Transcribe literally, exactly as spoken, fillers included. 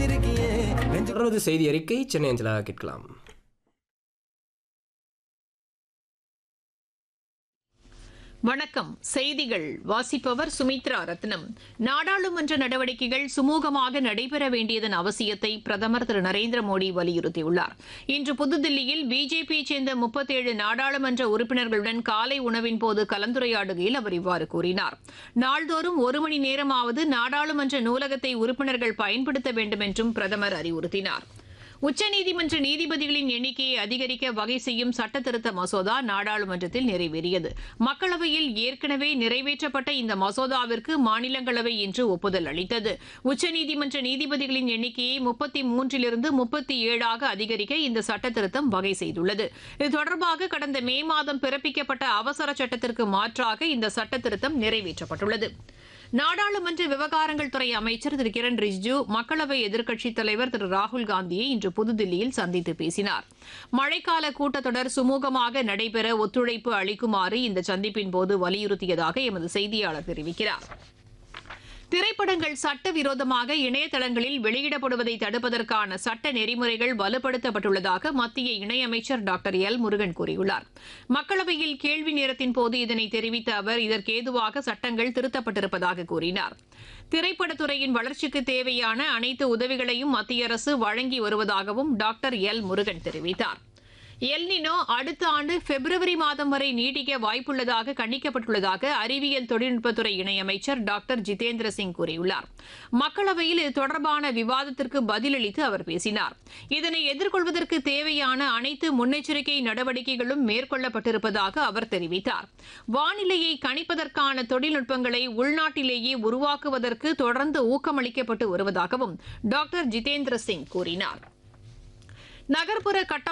வச்சிருக்கியே நெஞ்சு தொடர்வது செய்தி அறிக்கை சென்னை அஞ்சலாக கேட்கலாம். வணக்கம். செய்திகள் வாசிப்பவர் சுமித்ரா ரத்னம். நாடாளுமன்ற நடவடிக்கைகள் சுமூகமாக நடைபெற வேண்டியதன் அவசியத்தை பிரதமர் திரு நரேந்திர மோடி வலியுறுத்தியுள்ளார். இன்று புதுதில்லியில் பிஜேபியைச் சேர்ந்த முப்பத்தேழு நாடாளுமன்ற உறுப்பினர்களுடன் காலை உணவின் போது கலந்துரையாடுகையில் அவர் இவ்வாறு கூறினார். நாள்தோறும் ஒரு மணி நேரமாவது நாடாளுமன்ற நூலகத்தை உறுப்பினர்கள் பயன்படுத்த வேண்டும் என்றும் பிரதமர் அறிவுறுத்தினார். உச்சநீதிமன்ற நீதிபதிகளின் எண்ணிக்கையை அதிகரிக்க வகை செய்யும் சட்டத்திருத்த மசோதா நாடாளுமன்றத்தில் நிறைவேறியது. மக்களவையில் ஏற்கனவே நிறைவேற்றப்பட்ட இந்த மசோதாவிற்கு மாநிலங்களவை இன்று ஒப்புதல் அளித்தது. உச்சநீதிமன்ற நீதிபதிகளின் எண்ணிக்கையை முப்பத்தி மூன்றிலிருந்து முப்பத்தி ஏழாக அதிகரிக்க இந்த சட்டத்திருத்தம் வகை செய்துள்ளது. இது தொடர்பாக கடந்த மே மாதம் பிறப்பிக்கப்பட்ட அவசர சட்டத்திற்கு மாற்றாக இந்த சட்டத்திருத்தம் நிறைவேற்றப்பட்டுள்ளது. நாடாளுமன்ற விவகாரங்கள் துறை அமைச்சர் திரு கிரண் ரிஜிஜு மக்களவை எதிர்க்கட்சித் தலைவர் திரு ராகுல் காந்தியை இன்று புதுதில்லியில் சந்தித்து பேசினார். மழைக்கால கூட்டத்தொடர் சுமூகமாக நடைபெற ஒத்துழைப்பு அளிக்குமாறு இந்த சந்திப்பின் போது வலியுறுத்தியதாக எமது செய்தியாளர் தெரிவிக்கிறார். திரைப்படங்கள் சட்டவிரோதமாக இணையதளங்களில் வெளியிடப்படுவதை தடுப்பதற்கான சட்ட நெறிமுறைகள் வலுப்படுத்தப்பட்டுள்ளதாக மத்திய இணையமைச்சர் டாக்டர் எல் முருகன் கூறியுள்ளார். மக்களவையில் கேள்வி நேரத்தின் போது இதனை தெரிவித்த அவர் இதற்கேதுவாக சட்டங்கள் திருத்தப்பட்டிருப்பதாக கூறினார். திரைப்படத்துறையின் வளர்ச்சிக்கு தேவையான அனைத்து உதவிகளையும் மத்திய அரசு வழங்கி வருவதாகவும் டாக்டர் எல் முருகன் தெரிவித்தார். எல்னினோ அடுத்த ஆண்டு பிப்ரவரி மாதம் வரை நீடிக்க வாய்ப்புள்ளதாக கணிக்கப்பட்டுள்ளதாக அறிவியல் தொழில்நுட்பத்துறை இணையமைச்சர் டாக்டர் ஜிதேந்திர சிங் கூறியுள்ளார். மக்களவையில் இது தொடர்பான விவாதத்திற்கு பதிலளித்து அவர் பேசினார். இதனை எதிர்கொள்வதற்கு தேவையான அனைத்து முன்னெச்சரிக்கை நடவடிக்கைகளும் மேற்கொள்ளப்பட்டிருப்பதாக அவர் தெரிவித்தார். வானிலையை கணிப்பதற்கான தொழில்நுட்பங்களை உள்நாட்டிலேயே உருவாக்குவதற்கு தொடர்ந்து ஊக்கமளிக்கப்பட்டு வருவதாகவும் டாக்டர் ஜிதேந்திர சிங் கூறினார். நகர்ப்புற கட்ட